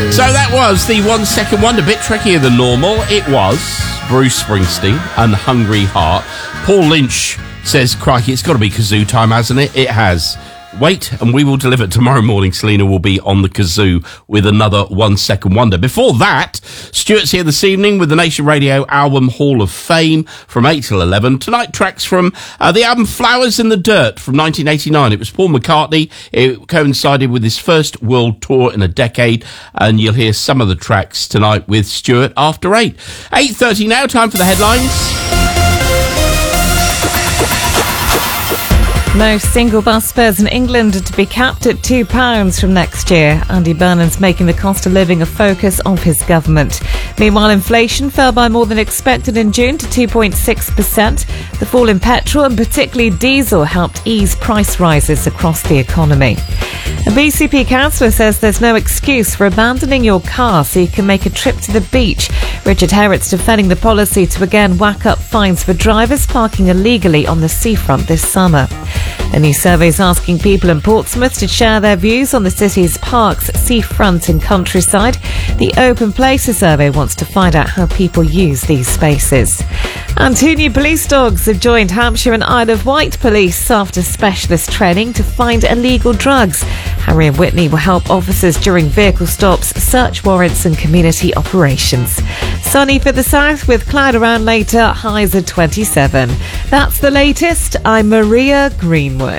So that was the 1 Second Wonder, a bit trickier than normal. It was Bruce Springsteen and Hungry Heart. Paul Lynch says, crikey, it's got to be kazoo time, hasn't it? It has. Wait, and we will deliver tomorrow morning. Selena will be on the kazoo with another 1 Second Wonder. Before that, Stuart's here this evening with the Nation Radio Album Hall of Fame from 8 till 11. Tonight, tracks from the album Flowers in the Dirt from 1989. It was Paul McCartney. It coincided with his first world tour in a decade, and you'll hear some of the tracks tonight with Stuart after 8. 8:30 now, time for the headlines. Most single bus fares in England are to be capped at £2 from next year. Andy Burnham's making the cost of living a focus of his government. Meanwhile, inflation fell by more than expected in June to 2.6%. The fall in petrol and particularly diesel helped ease price rises across the economy. A BCP councillor says there's no excuse for abandoning your car so you can make a trip to the beach. Richard Herrett's defending the policy to again whack up fines for drivers parking illegally on the seafront this summer. A new survey is asking people in Portsmouth to share their views on the city's parks, seafront and countryside. The Open Places survey wants to find out how people use these spaces. And 2 new police dogs have joined Hampshire and Isle of Wight police after specialist training to find illegal drugs. Harry and Whitney will help officers during vehicle stops, search warrants and community operations. Sunny for the south with cloud around later, highs of 27. That's the latest. I'm Maria Greenwood.